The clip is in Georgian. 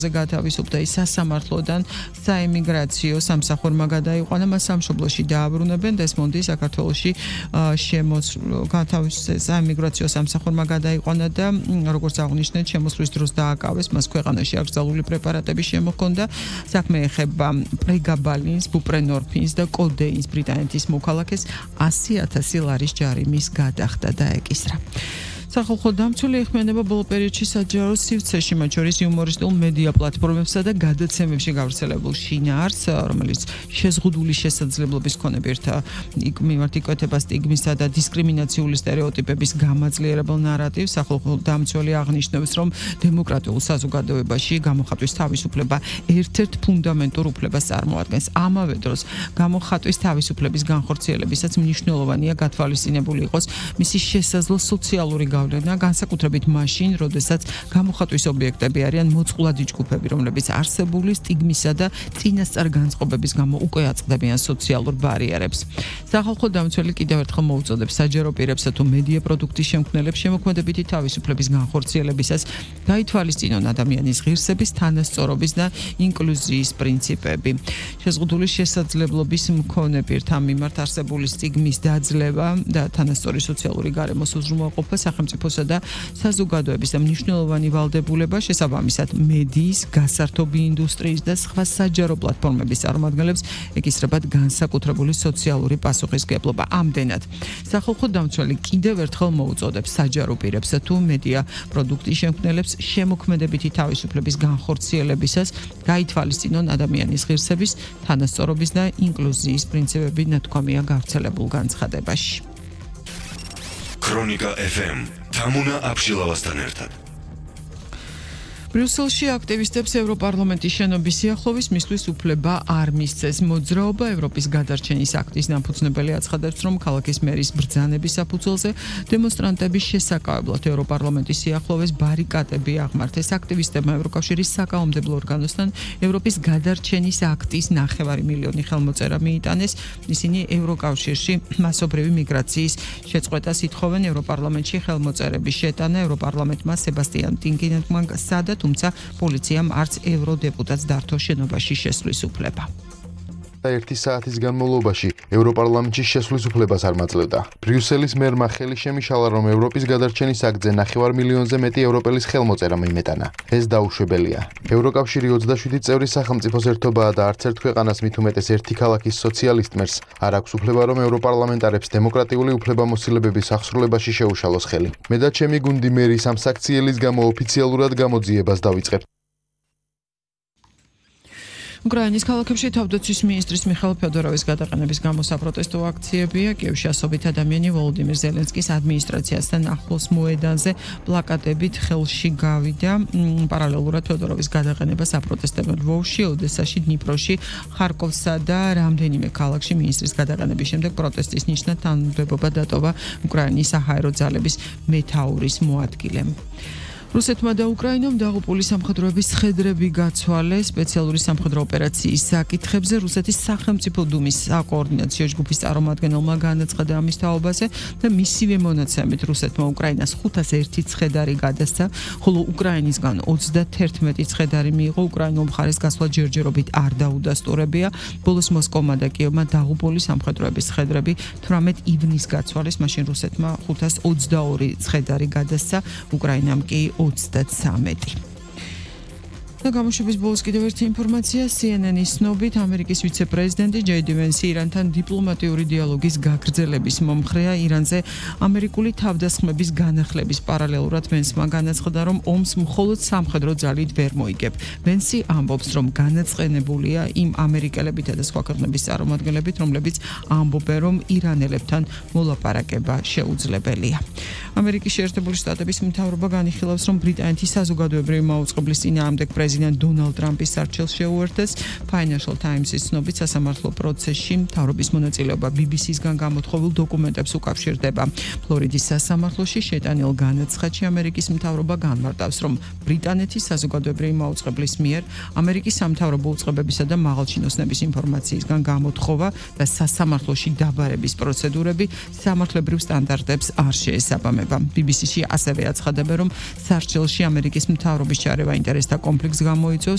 გათავისუფლდა ის სასამართლოდან საიმიგრაციო სამსახურმა გადაიყვანა, მას სამშობლოში დააბრუნებენ. დესმონდი საქართველოში საიმიგრაციო სამსახურმა გადაიყვანა და როგორც აღნიშნეთ, შემოსვლის დროს დააკავეს, მას ქვეყანაში აკრძალული პრეპარატები შემოჰქონდა. საქმე ეხება პრეგაბალინს, ბუპრენორფინს და კოდეინს. ბრიტანეთის მოქალაქეს 100,000 ლარის ჯარიმის გადახდა და ეკისრა. სახალხო დამცველი ეხმიანება ბოლო პერიოდში საჯარო სივრცეში, მათ შორის იუმორისტულ მედია პლატფორმებსა და გადაცემებში გავრცელებულ შინაარსს, რომელიც შეზღუდული შესაძლებლობის მქონეებთ მიმართ იკვეთება სტიგმისა და დისკრიმინაციული სტერეოტიპების გამაძლიერებელ ნარატივს. სახალხო დამცველი აღნიშნავს, რომ დემოკრატიულ საზოგადოებაში გამოხატვის თავისუფლება ერთ-ერთ ფუნდამენტურ უფლებას წარმოადგენს. ამავე დროს გამოხატვის თავისუფლების განხორციელებისაც მნიშვნელოვანია გათვალისწინებული იყოს მისი შესაძლო სოციალური განსაკუთრებით მაშინ, როდესაც გამოხატვის ობიექტები არიან მოწყვლადი ჯგუფები, რომლებიც არსებული სტიგმისა და წინასწარ განწყობების გამო უკვე აწყდებიან სოციალურ ბარიერებს. სახალხო დამცველი კიდევ ერთხელ მოუწოდებს საჯარო პირებსა თუ მედია პროდუქტის შემქმნელებს შემოქმედებითი თავისუფლების განხორციელებისას გაითვალისწინონ ადამიანის ღირსების, თანასწორობის და ინკლუზიის პრინციპები. შეზღუდული შესაძლებლობის მქონე პირთა მიმართ არსებული სტიგმის დაძლევა და თანასწორი სოციალური გარემოს უზრუნველყოფა სახელმწიფოსა და საზოგადოების და მნიშვნელოვანი ვალდებულება შესაბამისად მედიის, გასართობი ინდუსტრიის და სხვა საჯარო პლატფორმების წარმომადგენლებს ეკისრებათ განსაკუთრებული სოციალური პასუხისმგებლობა. ამდენად, სახალხო დამცველი კიდევ ერთხელ მოუწოდებს საჯარო პირებსა თუ მედია პროდუქტის შემქმნელებს შემოქმედებითი თავისუფლების განხორციელებისას გაითვალისწინონ ადამიანის ღირსების, თანასწორობის და ინკლუზიის პრინციპები ნათქვამია გავრცელებულ განცხადებაში. ქრონიკა FM თამუნა აფშილავასთან ერთად. ბრიუსელში აქტივისტებს ევროპარლამენტის შენობის სიახლოვის მისვლის უფლება არ მისცეს. მოძრაობა ევროპის გადარჩენის აქტის დამფუძნებელი აცხადებს, რომ ქალაქის მერის ბრძანების საფუძველზე დემონსტრანტები შესაკავებლად ევროპარლამენტის სიახლოვეს ბარიკადები აღმართეს. აქტივისტებმა ევროკავშირის საკანონმდებლო ორგანოსთან ევროპის გადარჩენის აქტის 9 მილიონი ხელმოწერა მიიტანეს. ისინი ევროკავშირში მასობრივი მიგრაციის შეწყვეტას ითხოვენ. ევროპარლამენტში ხელმოწერების შეტანა ევროპარლამენტმა სებასტიან ტინგინგმა სადა, თუმცა პოლიციამ არც ევროდეპუტატს დართო შენობაში შესვლის უფლება. 1 საათის განმავლობაში ევროპარლამენტში შესვლის უფლებას არ მაძლევდა. ბრიუსელის მერმა ხელი შემიშალა, რომ ევროპის გადარჩენის აქტზე 9 მილიონზე მეტი ევროპელის ხელმოწერა მიიმეტანა. ეს დაუშვებელია. ევროკავშირი 27 წევრი სახელმწიფოს ერთობაა და არც ერთ ქვეყანას მით უმეტეს ერთი ქალაქის სოციალისტ მერს არ აქვს უფლება, რომ ევროპარლამენტარებს დემოკრატიული უფლებამოსილებების აღსრულებაში შეუშალოს ხელი. მე და ჩემი გუნდი მერის ამ საქციელის გამო ოფიციალურად გამოძიებას დავიწყებთ. უკრაინის ქალაქებში თავდაცვის მინისტრის მიხაილ ფედოროვის გადაყენების გამო საპროტესტო აქციებია. კიევში ასობით ადამიანი ვოლოდიმირ ზელენსკის ადმინისტრაციასთან ახლოს მოედანზე პლაკატებით ხელში გავიდა. პარალელურად ფედოროვის გადაყენება საპროტესტებად ლვოვში, ოდესაში, დნიპროში, ხარკოვსა და რამდენიმე ქალაქში მინისტრის გადაყენების შემდეგ პროტესტის ნიშნად თანამდებობა დატოვა უკრაინის საჰაერო ძალების მეთაურის მოადგილემ. რუსეთმა და უკრაინამ დაღუპული სამხედროების ხედრები გაცვალეს. სპეციალური სამხედრო ოპერაციის საკითხებზე რუსეთის სახელმწიფო დუმის საკოორდინაციო ჯგუფის წარმომადგენელმა განაცხადა ამის თაობაზე და მისივე მონაცემით რუსეთმა უკრაინას 501 ცხედარი გადასცა, ხოლო უკრაინისგან 31 ცხედარი მიიღო. უკრაინულ მხარეს გასვლა ჯერჯერობით არ დაუდასტურებია. ბოლოს მოსკოვმა და კიევმა დაღუპული სამხედროების ხედრები 18 ივნისს გაცვალეს, მაშინ რუსეთმა 522 ცხედარი გადასცა, უკრაინამ კი 33. და გამოშვების ბოლოს კიდევ ერთი ინფორმაცია. CNN-ის ცნობით, ამერიკის ვიცე-პრეზიდენტი ჯეი დი ვენსი ირანთან დიპლომატიური დიალოგის გაგრძელების მომხრეა. ირანზე ამერიკული თავდასხმების განახლების პარალელურად ვენსმა განაცხადა, რომ ომს მხოლოდ სამხედრო ძალით ვერ მოიგებ. ვენსი ამბობს, რომ განაწყენებულია იმ ამერიკელებითა და სხვა ქვეყნების წარმომადგენლებით, რომლებიც ამბობენ, რომ ირანელებთან მოლაპარაკება შეუძლებელია. ამერიკის შეერთებული შტატების მთავრობა განიხილავს, რომ ბრიტანეთის საზოგადოებრივი მაუწყებლის წინააღმდეგ პრეზიდენტ დონალდ ტრამპის არჩევნს შეუერთეს. Financial Times-ის ცნობით, სასამართლო პროცესში მთავრობის მონაწილეობა BBC-სგან გამოთხოვილ დოკუმენტებს უკავშირდება. ფლორიდის სასამართლოში შეტანილ განაცხადში ამერიკის მთავრობა განმარტავს, რომ ბრიტანეთის საზოგადოებრივი მაუწყებლის მიერ ამერიკის სამთავრობო უწყებებისა და მაღალჩინოსნების ინფორმაციისგან გამოთხოვა და სასამართლოში დაბარების პროცედურები სამართლებრივ სტანდარტებს არ შეესაბამება. BBC-ში ასევე აცხადებენ, რომ სარჩელში ამერიკის მთავრობის ჩარევა ინტერესთა კონფლიქტს გამოიწვევს,